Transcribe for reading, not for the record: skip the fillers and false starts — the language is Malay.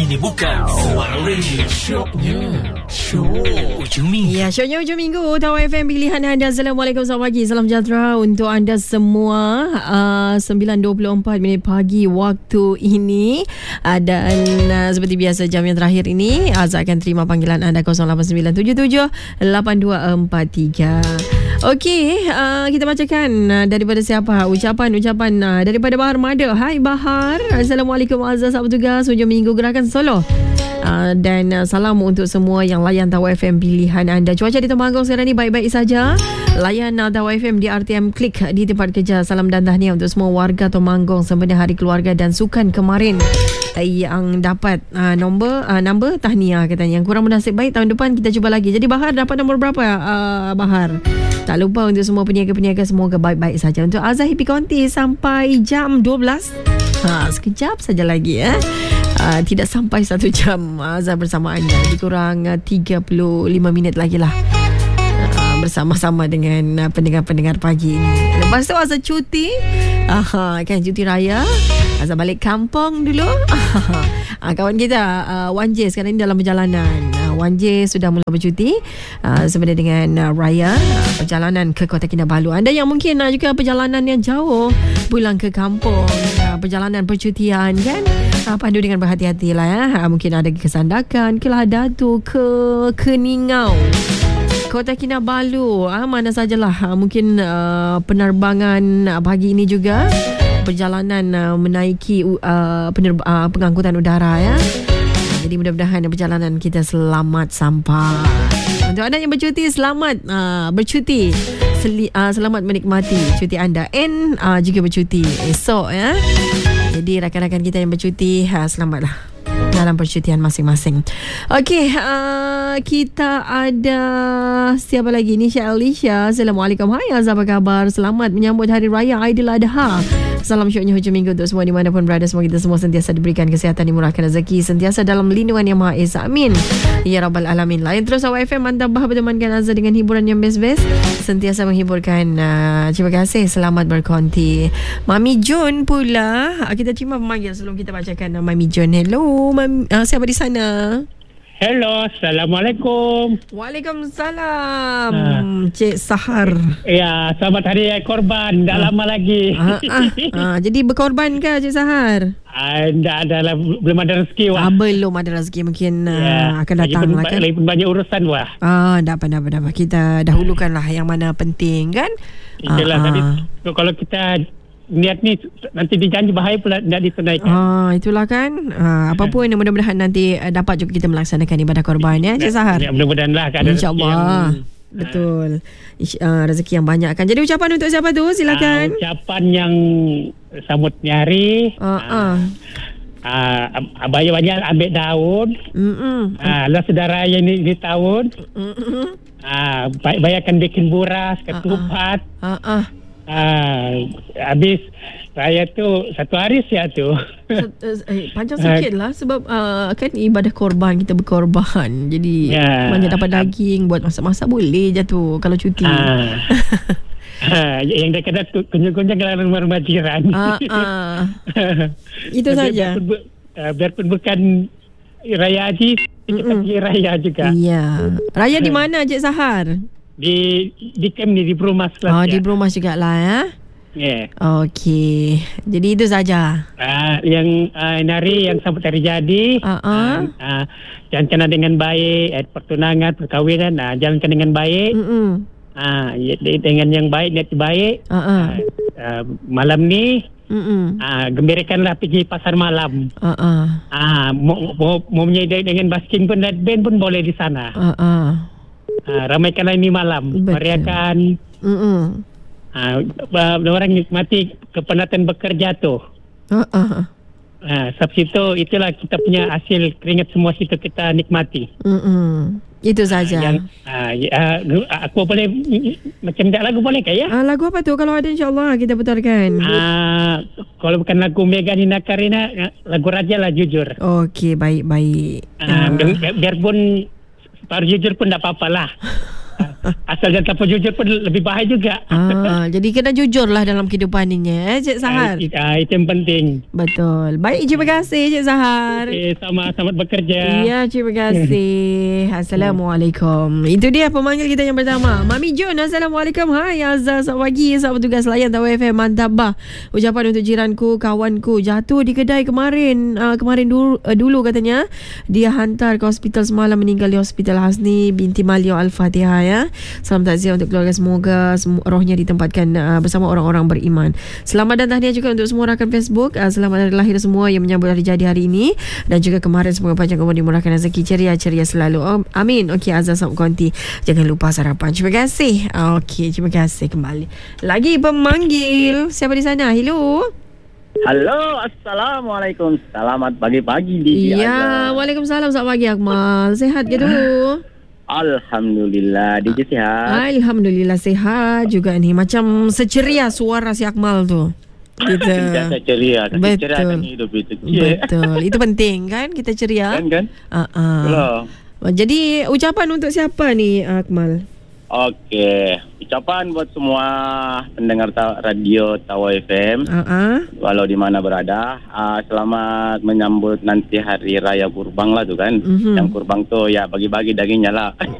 Ini bukan Suara Radio, Shocknya Show Ujung Minggu. Ya, shownya Ujung Minggu Tawa FM pilihan anda. Assalamualaikum, selamat pagi, salam sejahtera untuk anda semua. 9.24 pagi waktu ini. Dan seperti biasa jam yang terakhir ini Azhar akan terima panggilan anda 08977 8243. Okey, kita bacakan daripada siapa ucapan daripada Bahar Mada. Hai Bahar, Assalamualaikum Azhar, sahabat tugas Ujung Minggu Gerakan Solo. Dan salam untuk semua yang layan Tawa FM pilihan anda. Cuaca di Temanggung sekarang ni baik-baik saja. Layan Tawa FM di RTM Klik di tempat kerja. Salam dan tahniah untuk semua warga Temanggung sempena Hari Keluarga dan Sukan kemarin yang dapat nombor tahniah katanya. Yang kurang bernasib baik tahun depan kita cuba lagi. Jadi Bahar dapat nombor berapa Bahar? Tak lupa untuk semua peniaga-peniaga, semoga baik-baik saja. Untuk Azhar Happy Konti sampai jam 12. Sekejap saja lagi tidak sampai 1 jam Azhar bersama anda. Lebih kurang 35 minit lagi lah bersama-sama dengan pendengar-pendengar pagi ini. Lepas tu Azhar cuti kan, cuti raya. Azhar balik kampung dulu. Kawan kita Wan J sekarang ni dalam perjalanan. Wan J sudah mula bercuti sebenarnya dengan raya, perjalanan ke Kota Kinabalu. Anda yang mungkin juga perjalanan yang jauh, pulang ke kampung, perjalanan percutian kan, pandu dengan berhati-hatilah ya. Mungkin ada ke Sandakan, ke Ladatu, ke Keningau, Kota Kinabalu, mana sajalah. Mungkin penerbangan pagi ini juga perjalanan menaiki pengangkutan udara ya. Jadi mudah-mudahan perjalanan kita selamat sampai. Untuk anda yang bercuti, selamat bercuti. Selamat menikmati cuti anda. Juga bercuti esok ya. Jadi rakan-rakan kita yang bercuti, selamatlah dalam percutian masing-masing. Okey, kita ada siapa lagi ni? Syah Alicia. Assalamualaikum. Hai Azhar, apa khabar? Selamat menyambut Hari Raya Aidiladha. Salam syoknya hujung minggu untuk semua dimanapun berada. Semoga kita semua sentiasa diberikan kesihatan, dimurahkan rezeki, sentiasa dalam lindungan Yang Maha Esa. Amin ya Rabbal Alamin. Lain terus Awak FM mantapah bertemankan Azhar dengan hiburan yang best-best, sentiasa menghiburkan. Terima kasih, selamat berkonti. Mami Jun pula. Kita terima pemanggil sebelum kita bacakan Mami Jun. Hello siapa di sana? Hello, Assalamualaikum. Waalaikumsalam. Cik Sahar. Ya, selamat Hari Raya Korban. Dah lama lagi. Jadi berkorban ke Cik Sahar? Belum ada rezeki wah. Belum ada rezeki, mungkin akan datang lah kan. Lagi banyak urusan wah. Tak apa. Kita dahulukanlah yang mana penting kan. Itulah tadi kalau kita niat ni nanti dijanji bahaya pula tidak ditunaikan. Itulah kan. Apapun mudah-mudahan nanti dapat juga kita melaksanakan ibadah korban ya Cik Sahar. Ya, mudah-mudahan lah. InsyaAllah. Betul. Rezeki yang banyak kan. Jadi ucapan untuk siapa tu? Silakan. Ucapan yang sambutnya hari. Abaya banyak ambil daun. Lah saudara yang di tahun. Bayarkan bikin buras, ketupat. Habis raya tu 1 hari siap tu. Panjang sikit lah sebab kan ibadah korban, kita berkorban. Jadi banyak dapat daging, buat masak-masak boleh je tu kalau cuti. Yang dah kena kunjung-kunjung ke rumah-rumah jiran. Itu saja. Biarpun bukan raya haji, tapi raya juga. Ya. Raya di mana Cik Sahar? Di camp ni, di Brumas lah. Di Brumas jugalah ya. Okey. Jadi itu saja. Yang nari yang sambut hari jadi. Jalankan dengan baik, pertunangan, perkahwinan, jalankan dengan baik. Dengan yang baik, niat baik. Malam ni gembirakanlah pergi pasar malam. Mau menyediakan dengan basking pun dan band pun boleh di sana. Ramaikanlah ini malam. Meriahkan. Orang nikmati kepenatan bekerja tu. Sebab itulah kita punya hasil keringat semua situ kita nikmati. Itu saja. Aku boleh macam tak lagu boleh ke ya? Lagu apa tu? Kalau ada insyaAllah kita putarkan. Kalau bukan lagu Mega Nina Karina, lagu Raja lah Jujur. Okey, baik-baik. Biarpun baru jujur pun tak apa-apalah. Asal jangan terlalu jujur pun lebih baik juga. Jadi kena jujur lah dalam kehidupan ini, Cik Sahar. Itu yang penting. Betul. Baik, terima kasih Cik Sahar. Selamat bekerja. Ya, terima kasih. Assalamualaikum. Itu dia pemanggil kita yang pertama, Mami Jun. Assalamualaikum. Hai Azhar, selamat pagi. Selamat bertugas layan Tawai FM. Mantap bah. Ucapan untuk jiranku, kawanku jatuh di kedai kemarin dulu katanya. Dia hantar ke hospital semalam, meninggal di Hospital Hasni binti Malio. Al-Fatihah ya. Salam takziah untuk keluarga, semoga rohnya ditempatkan bersama orang-orang beriman. Selamat dan tahniah juga untuk semua rakan Facebook. Selamat hari lahir semua yang menyambut hari jadi hari ini dan juga kemarin. Semoga panjang umur, dimurahkan rezeki, ceria selalu. Amin. Okey Azhar Sab Konti, jangan lupa sarapan. Terima kasih. Okey, terima kasih kembali. Lagi pemanggil. Siapa di sana? Hello. Halo, Assalamualaikum. Selamat pagi-pagi di Ya, Waalaikumsalam. Selamat pagi Akmal. Sehat ke tu? Alhamdulillah. DJ sehat? Alhamdulillah sehat juga ni. Macam seceria suara si Akmal tu. Kita ceria. Betul. Hidup itu. Betul. Itu penting kan, kita ceria. Kan? Jadi ucapan untuk siapa ni Akmal? Okey, ucapan buat semua pendengar radio Tawai FM, walau di mana berada. Selamat menyambut nanti hari raya kurban lah tu kan. Yang kurban tu ya bagi-bagi dagingnya lah.